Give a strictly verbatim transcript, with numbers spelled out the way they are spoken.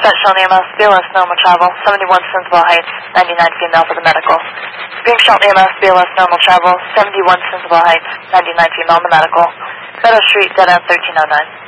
Dispatch Shelton E M S, B L S normal travel, seventy-one Sensible Heights, ninety-nine female for the medical. Green Shelton E M S, B L S normal travel, seventy-one Sensible Heights, ninety-nine female in the medical. Meadow Street, dead end thirteen oh nine.